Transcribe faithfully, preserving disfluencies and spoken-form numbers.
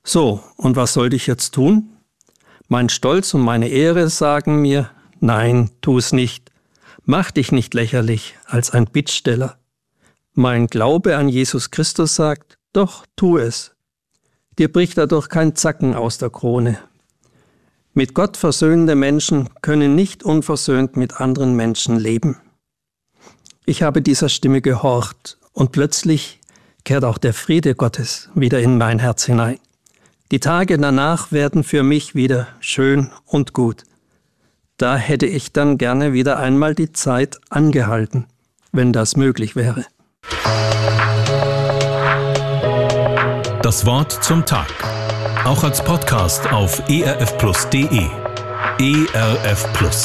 So, und was sollte ich jetzt tun? Mein Stolz und meine Ehre sagen mir, nein, tu es nicht. Mach dich nicht lächerlich als ein Bittsteller. Mein Glaube an Jesus Christus sagt, doch, tu es. Dir bricht dadurch kein Zacken aus der Krone. Mit Gott versöhnende Menschen können nicht unversöhnt mit anderen Menschen leben. Ich habe dieser Stimme gehorcht und plötzlich kehrt auch der Friede Gottes wieder in mein Herz hinein. Die Tage danach werden für mich wieder schön und gut. Da hätte ich dann gerne wieder einmal die Zeit angehalten, wenn das möglich wäre. Das Wort zum Tag. Auch als Podcast auf e r f plus punkt d e. E R F Plus.